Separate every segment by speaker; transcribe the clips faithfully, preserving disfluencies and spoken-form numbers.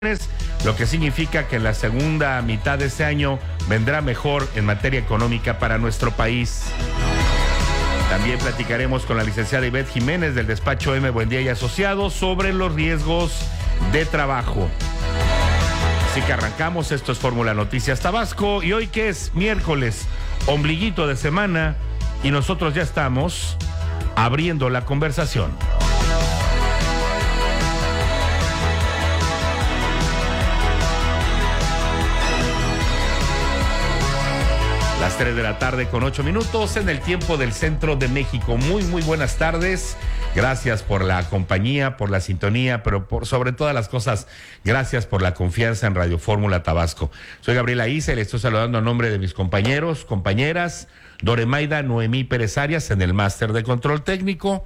Speaker 1: lo que significa que en la segunda mitad de este año vendrá mejor en materia económica para nuestro país. También platicaremos con la licenciada Ivette Jiménez del despacho M. Buendía y Asociados sobre los riesgos de trabajo. Así que arrancamos, esto es Fórmula Noticias Tabasco y hoy que es miércoles, ombliguito de semana, y nosotros ya estamos abriendo la conversación. Las tres de la tarde con ocho minutos en el tiempo del centro de México. Muy, muy buenas tardes. Gracias por la compañía, por la sintonía, pero por sobre todas las cosas, gracias por la confianza en Radio Fórmula Tabasco. Soy Gabriela Isa y le estoy saludando a nombre de mis compañeros, compañeras, Doremaida Noemí Pérez Arias en el máster de control técnico.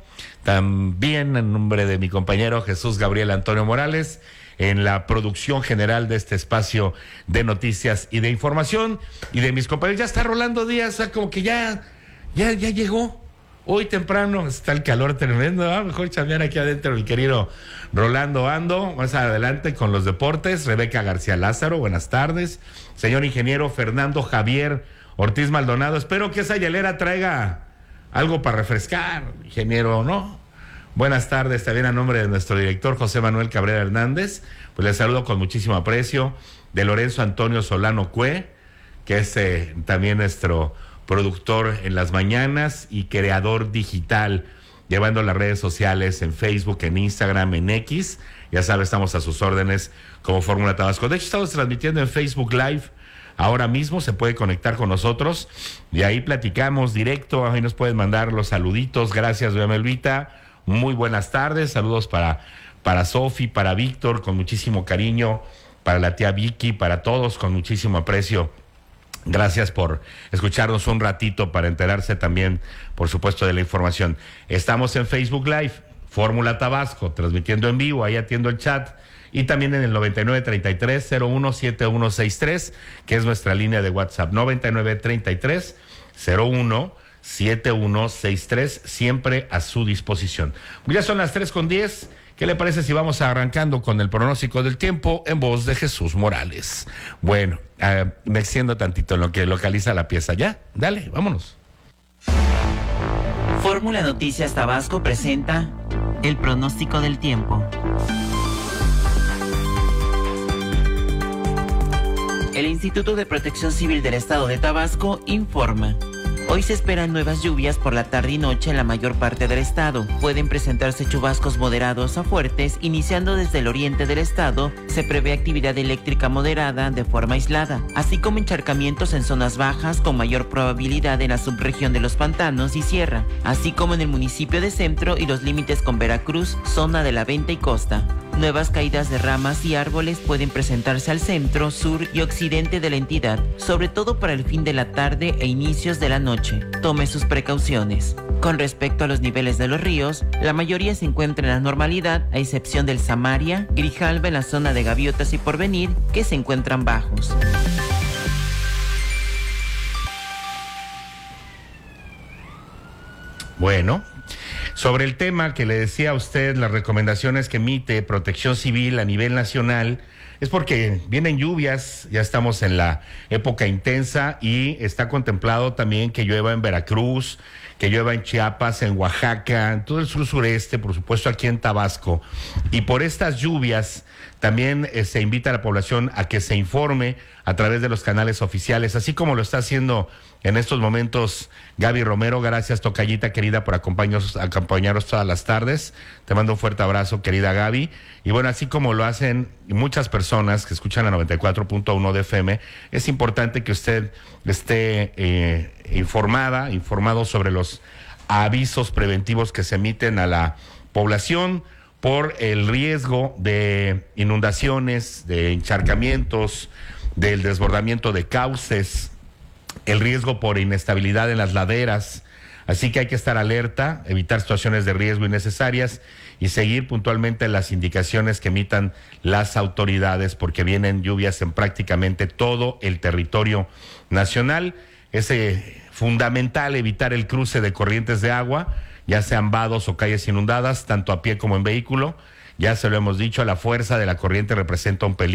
Speaker 1: También en nombre de mi compañero Jesús Gabriel Antonio Morales en la producción general de este espacio de noticias y de información, y de mis compañeros. Ya está Rolando Díaz, o sea, como que ya, ya, ya llegó. Hoy temprano está el calor tremendo, ¿eh? Mejor chambear aquí adentro, mi querido Rolando Ando. Más adelante con los deportes, Rebeca García Lázaro, buenas tardes. Señor ingeniero Fernando Javier Ortiz Maldonado, espero que esa hielera traiga algo para refrescar, ingeniero, ¿no? Buenas tardes, también a nombre de nuestro director José Manuel Cabrera Hernández, pues les saludo con muchísimo aprecio, de Lorenzo Antonio Solano Cue, que es eh, también nuestro productor en las mañanas y creador digital, llevando las redes sociales en Facebook, en Instagram, en X. Ya sabe, estamos a sus órdenes como Fórmula Tabasco. De hecho, estamos transmitiendo en Facebook Live. Ahora mismo se puede conectar con nosotros y ahí platicamos directo. Ahí nos pueden mandar los saluditos. Gracias, doña Melvita. Muy buenas tardes, saludos para, para Sofi, para Víctor, con muchísimo cariño, para la tía Vicky, para todos, con muchísimo aprecio. Gracias por escucharnos un ratito para enterarse también, por supuesto, de la información. Estamos en Facebook Live, Fórmula Tabasco, transmitiendo en vivo, ahí atiendo el chat, y también en el noventa y nueve treinta y tres cero uno siete uno sesenta y tres, que es nuestra línea de WhatsApp, noventa y nueve treinta y tres cero uno siete uno seis tres, siempre a su disposición. Ya son las tres con diez. ¿Qué le parece si vamos arrancando con el pronóstico del tiempo en voz de Jesús Morales? Bueno, uh, me extiendo tantito en lo que localiza la pieza. Ya, dale, vámonos.
Speaker 2: Fórmula Noticias Tabasco presenta el pronóstico del tiempo. El Instituto de Protección Civil del Estado de Tabasco informa. Hoy se esperan nuevas lluvias por la tarde y noche en la mayor parte del estado. Pueden presentarse chubascos moderados a fuertes, iniciando desde el oriente del estado. Se prevé actividad eléctrica moderada de forma aislada, así como encharcamientos en zonas bajas con mayor probabilidad en la subregión de los pantanos y sierra, así como en el municipio de Centro y los límites con Veracruz, zona de la Venta y Costa. Nuevas caídas de ramas y árboles pueden presentarse al centro, sur y occidente de la entidad, sobre todo para el fin de la tarde e inicios de la noche. Tome sus precauciones. Con respecto a los niveles de los ríos, la mayoría se encuentra en la normalidad, a excepción del Samaria, Grijalva en la zona de Gaviotas y Porvenir, que se encuentran bajos.
Speaker 1: Bueno, sobre el tema que le decía a usted, las recomendaciones que emite Protección Civil a nivel nacional, es porque vienen lluvias, ya estamos en la época intensa y está contemplado también que llueva en Veracruz, que llueva en Chiapas, en Oaxaca, en todo el sur sureste, por supuesto aquí en Tabasco. Y por estas lluvias también eh, se invita a la población a que se informe a través de los canales oficiales, así como lo está haciendo en estos momentos Gaby Romero. Gracias, tocallita querida, por acompañarnos, acompañarnos todas las tardes. Te mando un fuerte abrazo, querida Gaby. Y bueno, así como lo hacen muchas personas que escuchan la noventa y cuatro punto uno de F M, es importante que usted esté eh, informada, informado sobre los avisos preventivos que se emiten a la población por el riesgo de inundaciones, de encharcamientos, del desbordamiento de cauces, el riesgo por inestabilidad en las laderas. Así que hay que estar alerta, evitar situaciones de riesgo innecesarias y seguir puntualmente las indicaciones que emitan las autoridades, porque vienen lluvias en prácticamente todo el territorio nacional. Es eh, fundamental evitar el cruce de corrientes de agua, ya sean vados o calles inundadas, tanto a pie como en vehículo, Ya se lo hemos dicho, la fuerza de la corriente representa un peligro